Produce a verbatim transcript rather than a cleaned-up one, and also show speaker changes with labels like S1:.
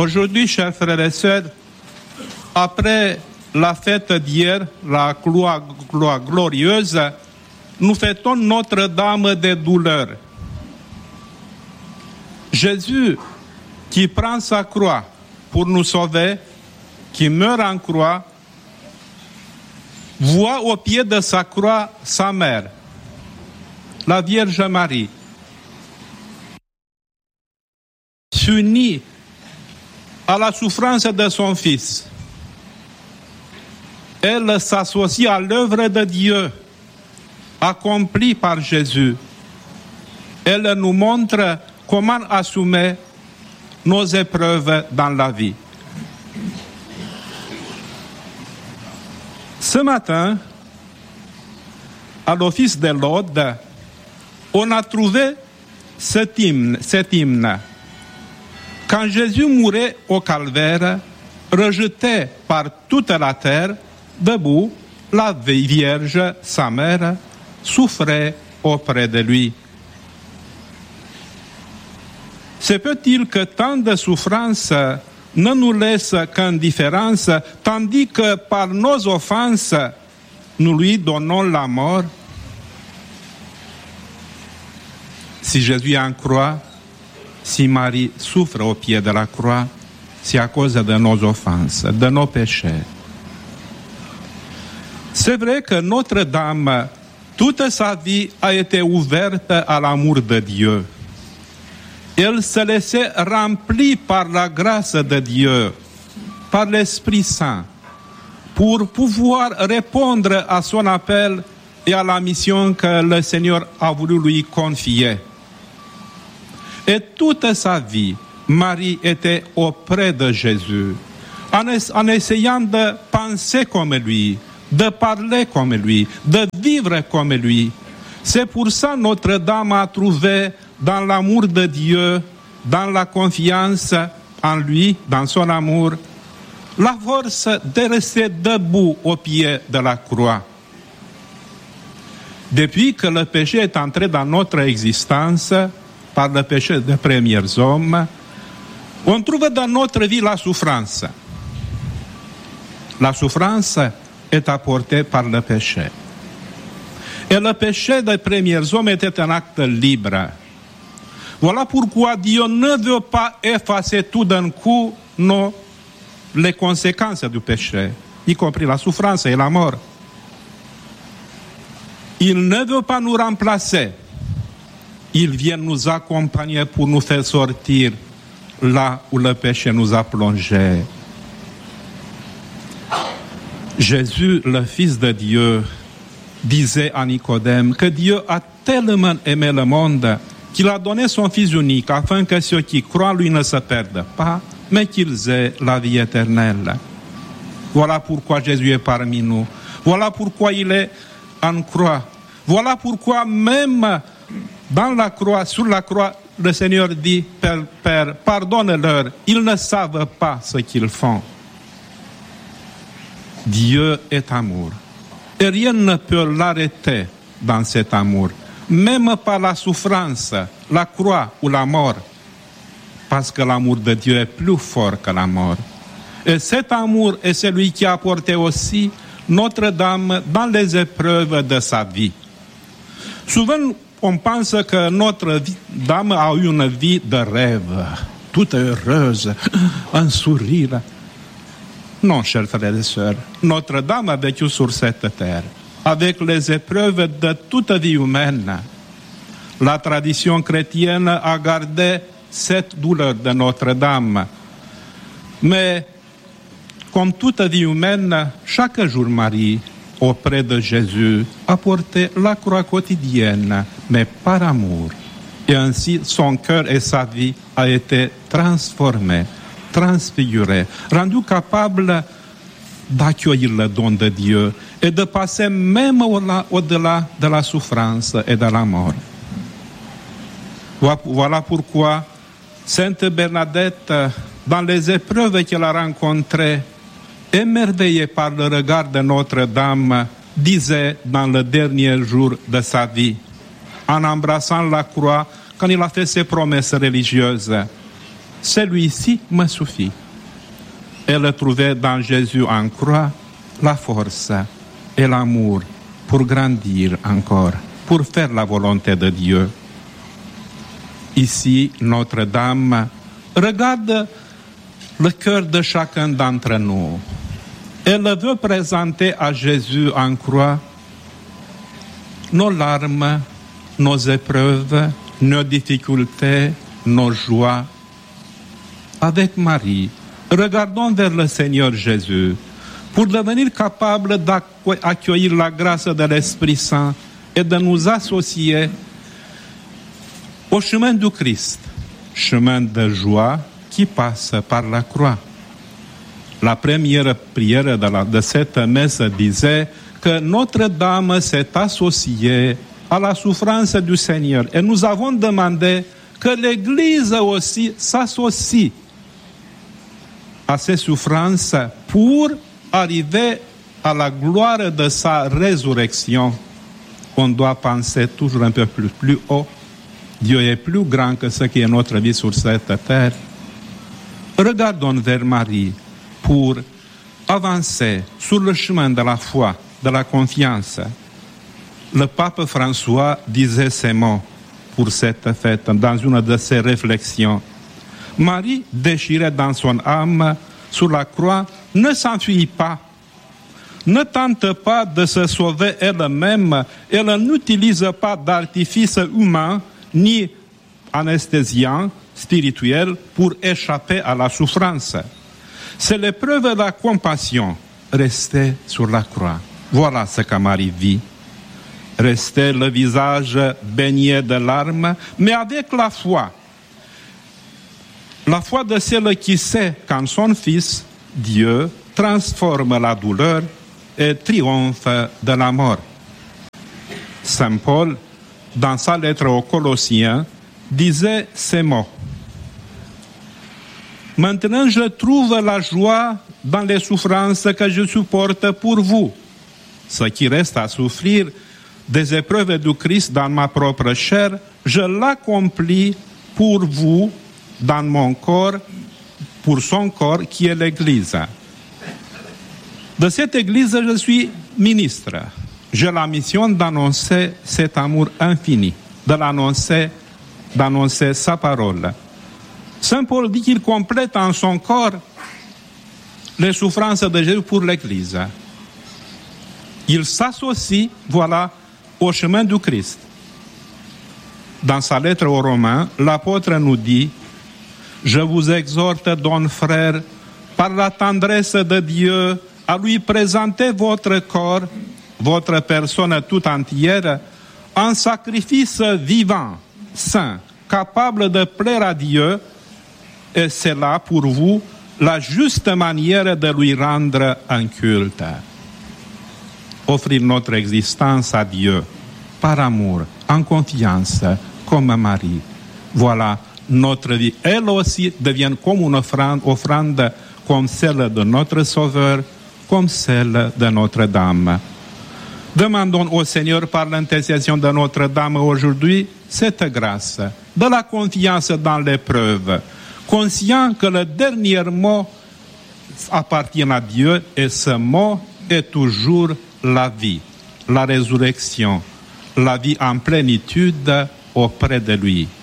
S1: Aujourd'hui, chers frères et sœurs, après la fête d'hier, la gloire, gloire glorieuse, nous fêtons Notre-Dame des douleurs. Jésus, qui prend sa croix pour nous sauver, qui meurt en croix, voit au pied de sa croix sa mère, la Vierge Marie, s'unit à la souffrance de son Fils. Elle s'associe à l'œuvre de Dieu accomplie par Jésus. Elle nous montre comment assumer nos épreuves dans la vie. Ce matin, à l'office de l'Aude, on a trouvé cet hymne, cet hymne. Quand Jésus mourait au calvaire, rejeté par toute la terre, debout, la Vierge, sa mère, souffrait auprès de lui. Se peut-il que tant de souffrances ne nous laissent qu'indifférence, tandis que par nos offenses, nous lui donnons la mort? Si Jésus en croit, si Marie souffre au pied de la croix, c'est à cause de nos offenses, de nos péchés. C'est vrai que Notre-Dame, toute sa vie, a été ouverte à l'amour de Dieu. Elle se laissait remplie par la grâce de Dieu, par l'Esprit Saint, pour pouvoir répondre à son appel et à la mission que le Seigneur a voulu lui confier. Et toute sa vie, Marie était auprès de Jésus, en, es- en essayant de penser comme lui, de parler comme lui, de vivre comme lui. C'est pour ça que Notre-Dame a trouvé dans l'amour de Dieu, dans la confiance en lui, dans son amour, la force de rester debout au pied de la croix. Depuis que le péché est entré dans notre existence, par le péché des premiers hommes, on trouve dans notre vie la souffrance. La souffrance est apportée par le péché. Et le péché des premiers hommes était un acte libre. Voilà pourquoi Dieu ne veut pas effacer tout d'un coup nos, les conséquences du péché, y compris la souffrance et la mort. Il ne veut pas nous remplacer. Il vient nous accompagner pour nous faire sortir là où le péché nous a plongés. Jésus, le Fils de Dieu, disait à Nicodème que Dieu a tellement aimé le monde qu'il a donné son Fils unique afin que ceux qui croient en lui ne se perdent pas, mais qu'ils aient la vie éternelle. Voilà pourquoi Jésus est parmi nous. Voilà pourquoi il est en croix. Voilà pourquoi même dans la croix, sur la croix, le Seigneur dit, Père, Père, pardonne-leur, ils ne savent pas ce qu'ils font. Dieu est amour. Et rien ne peut l'arrêter dans cet amour, même par la souffrance, la croix ou la mort, parce que l'amour de Dieu est plus fort que la mort. Et cet amour est celui qui a apporté aussi Notre-Dame dans les épreuves de sa vie. Souvent, on pense que Notre-Dame a eu une vie de rêve, toute heureuse, un sourire. Non, chers frères et sœurs, Notre-Dame a vécu sur cette terre, avec les épreuves de toute vie humaine. La tradition chrétienne a gardé cette douleur de Notre-Dame. Mais, comme toute vie humaine, chaque jour Marie, auprès de Jésus, a porté la croix quotidienne, mais par amour. Et ainsi, son cœur et sa vie a été transformés, transfigurés, rendus capables d'accueillir le don de Dieu et de passer même au-delà de la souffrance et de la mort. Voilà pourquoi Sainte Bernadette, dans les épreuves qu'elle a rencontrées, émerveillée par le regard de Notre-Dame, disait dans le dernier jour de sa vie, en embrassant la croix, quand il a fait ses promesses religieuses, celui-ci me suffit. Elle trouvait dans Jésus en croix la force et l'amour pour grandir encore, pour faire la volonté de Dieu. Ici, Notre-Dame regarde le cœur de chacun d'entre nous. Elle veut présenter à Jésus en croix nos larmes, nos épreuves, nos difficultés, nos joies. Avec Marie, regardons vers le Seigneur Jésus pour devenir capables d'accueillir la grâce de l'Esprit Saint et de nous associer au chemin du Christ, chemin de joie qui passe par la croix. La première prière de, la, de cette messe disait que Notre-Dame s'est associée à la souffrance du Seigneur. Et nous avons demandé que l'Église aussi s'associe à ces souffrances pour arriver à la gloire de sa résurrection. On doit penser toujours un peu plus, plus haut. Dieu est plus grand que ce qui est notre vie sur cette terre. Regardons vers Marie pour avancer sur le chemin de la foi, de la confiance. Le pape François disait ces mots pour cette fête dans une de ses réflexions. Marie, déchirée dans son âme sur la croix, ne s'enfuit pas, ne tente pas de se sauver elle-même, elle n'utilise pas d'artifice humain ni anesthésiant spirituel pour échapper à la souffrance. C'est l'épreuve de la compassion, rester sur la croix. Voilà ce que Marie vit. Rester le visage baigné de larmes, mais avec la foi. La foi de celle qui sait qu'en son Fils, Dieu transforme la douleur et triomphe de la mort. Saint Paul, dans sa lettre aux Colossiens, disait ces mots. Maintenant, je trouve la joie dans les souffrances que je supporte pour vous. Ce qui reste à souffrir des épreuves du Christ dans ma propre chair, je l'accomplis pour vous dans mon corps, pour son corps qui est l'Église. De cette Église, je suis ministre. J'ai la mission d'annoncer cet amour infini, de l'annoncer, d'annoncer sa parole. Saint Paul dit qu'il complète en son corps les souffrances de Jésus pour l'Église. Il s'associe, voilà, au chemin du Christ. Dans sa lettre aux Romains, l'apôtre nous dit « Je vous exhorte donc, frères, par la tendresse de Dieu, à lui présenter votre corps, votre personne tout entière, en sacrifice vivant, saint, capable de plaire à Dieu, et c'est là pour vous la juste manière de lui rendre un culte. » Offrir notre existence à Dieu, par amour, en confiance, comme Marie. Voilà, notre vie, elle aussi, devient comme une offrande, offrande comme celle de notre Sauveur, comme celle de Notre-Dame. Demandons au Seigneur, par l'intercession de Notre-Dame aujourd'hui, cette grâce, de la confiance dans l'épreuve, conscient que le dernier mot appartient à Dieu et ce mot est toujours la vie, la résurrection, la vie en plénitude auprès de lui.